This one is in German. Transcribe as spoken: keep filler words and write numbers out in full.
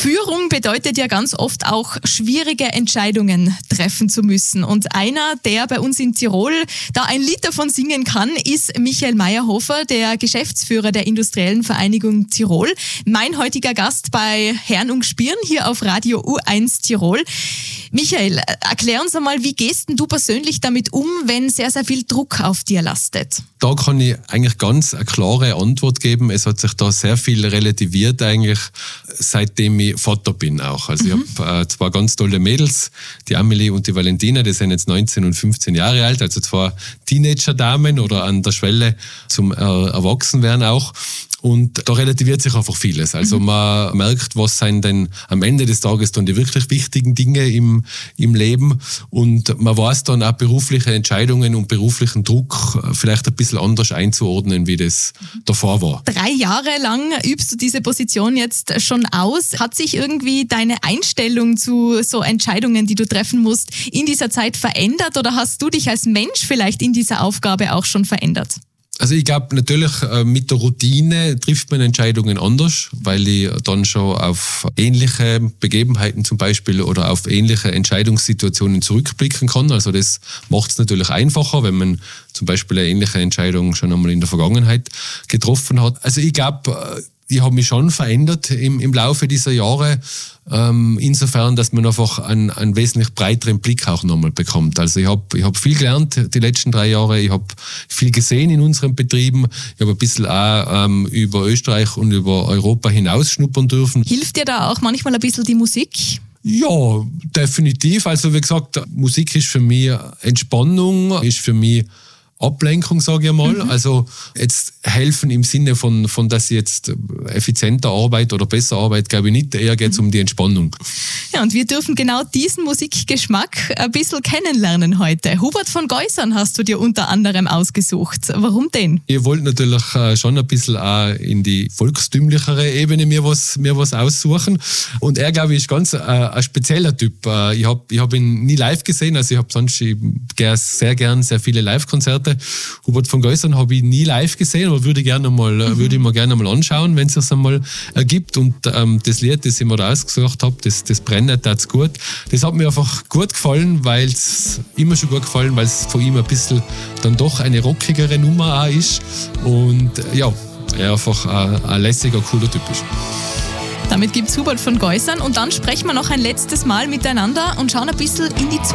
Führung bedeutet ja ganz oft auch schwierige Entscheidungen treffen zu müssen. Und einer, der bei uns in Tirol da ein Lied davon singen kann, ist Michael Meyerhofer, der Geschäftsführer der Industriellen Vereinigung Tirol. Mein heutiger Gast bei Herrn und Spirn hier auf Radio U eins Tirol. Michael, erklär uns einmal, wie gehst denn du persönlich damit um, wenn sehr, sehr viel Druck auf dir lastet? Da kann ich eigentlich ganz eine klare Antwort geben. Es hat sich da sehr viel relativiert eigentlich, seitdem ich Vater bin auch. Also mhm. ich habe äh, zwei ganz tolle Mädels, die Amelie und die Valentina, die sind jetzt neunzehn und fünfzehn Jahre alt, also zwei Teenager-Damen oder an der Schwelle zum äh, Erwachsenwerden auch. Und da relativiert sich einfach vieles. Also man merkt, was sind denn am Ende des Tages dann die wirklich wichtigen Dinge im, im Leben. Und man weiß dann auch berufliche Entscheidungen und beruflichen Druck vielleicht ein bisschen anders einzuordnen, wie das davor war. Drei Jahre lang übst du diese Position jetzt schon aus. Hat sich irgendwie deine Einstellung zu so Entscheidungen, die du treffen musst, in dieser Zeit verändert? Oder hast du dich als Mensch vielleicht in dieser Aufgabe auch schon verändert? Also ich glaube natürlich, mit der Routine trifft man Entscheidungen anders, weil ich dann schon auf ähnliche Begebenheiten zum Beispiel oder auf ähnliche Entscheidungssituationen zurückblicken kann. Also das macht es natürlich einfacher, wenn man zum Beispiel eine ähnliche Entscheidung schon einmal in der Vergangenheit getroffen hat. Also ich glaube, ich habe mich schon verändert im, im Laufe dieser Jahre, ähm, insofern, dass man einfach einen, einen wesentlich breiteren Blick auch nochmal bekommt. Also ich habe ich hab viel gelernt die letzten drei Jahre, ich habe viel gesehen in unseren Betrieben, ich habe ein bisschen auch ähm, über Österreich und über Europa hinaus schnuppern dürfen. Hilft dir da auch manchmal ein bisschen die Musik? Ja, definitiv. Also wie gesagt, Musik ist für mich Entspannung, ist für mich Ablenkung, sage ich mal. Mhm. Also jetzt helfen im Sinne von, von, dass ich jetzt effizienter arbeite oder besser arbeite, glaube ich nicht. Eher geht es mhm. um die Entspannung. Ja, und wir dürfen genau diesen Musikgeschmack ein bisschen kennenlernen heute. Hubert von Geusern hast du dir unter anderem ausgesucht. Warum denn? Ich wollte natürlich schon ein bisschen auch in die volkstümlichere Ebene mir was, mir was aussuchen. Und er, glaube ich, ist ganz äh, ein spezieller Typ. Ich habe ich hab ihn nie live gesehen, also ich habe sonst ich gehe sehr gern sehr viele Live-Konzerte. Hubert von Geusern habe ich nie live gesehen, aber würde, gerne mal, mhm. würde ich mir gerne mal anschauen, wenn es sich einmal ergibt. Und ähm, das Lied, das ich mir da ausgesucht habe, das, das brennt, das gut. Das hat mir einfach gut gefallen, weil es immer schon gut gefallen, weil es von ihm ein bisschen dann doch eine rockigere Nummer auch ist. Und ja, er einfach ein, ein lässiger, cooler Typ ist. Damit gibt es Hubert von Geusern und dann sprechen wir noch ein letztes Mal miteinander und schauen ein bisschen in die Zukunft.